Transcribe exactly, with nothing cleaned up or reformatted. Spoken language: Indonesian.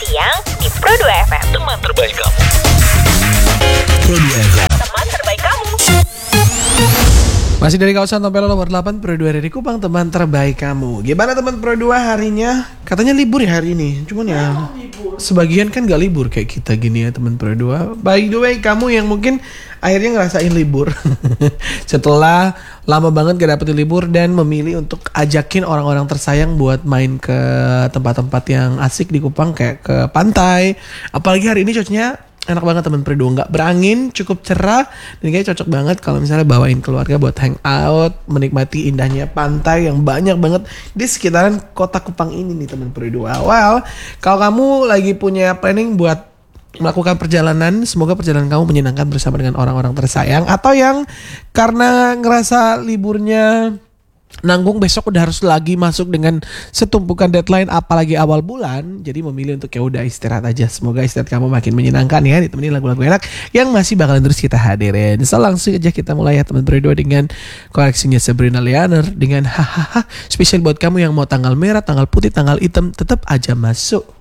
siang di Pro dua F M. Teman terbaik kamu. Pro dua F M. Teman terbaik kamu. Masih dari kawasan Tompel nomor delapan, Pro dua dari Kupang, teman terbaik kamu. Gimana teman Pro dua harinya? Katanya libur ya hari ini. Cuman ya sebagian kan gak libur kayak kita gini ya teman Pro dua. By the way, kamu yang mungkin akhirnya ngerasain libur setelah lama banget gak dapet libur dan memilih untuk ajakin orang-orang tersayang buat main ke tempat-tempat yang asik di Kupang, kayak ke pantai. Apalagi hari ini cuacanya enak banget teman Pro dua, nggak berangin, cukup cerah, dan kayaknya cocok banget kalau misalnya bawain keluarga buat hangout, menikmati indahnya pantai yang banyak banget di sekitaran kota Kupang ini nih teman Pro dua. Well, kalau kamu lagi punya planning buat melakukan perjalanan, semoga perjalanan kamu menyenangkan bersama dengan orang-orang tersayang, atau yang karena ngerasa liburnya nanggung besok udah harus lagi masuk dengan setumpukan deadline apalagi awal bulan, jadi memilih untuk ya udah istirahat aja. Semoga istirahat kamu makin menyenangkan ya, ditemenin lagu-lagu enak yang masih bakalan terus kita hadirin. So langsung aja kita mulai ya teman Pro dua dengan koleksinya Sabrina Lianer dengan hahaha spesial buat kamu yang mau tanggal merah, tanggal putih, tanggal hitam, tetap aja masuk.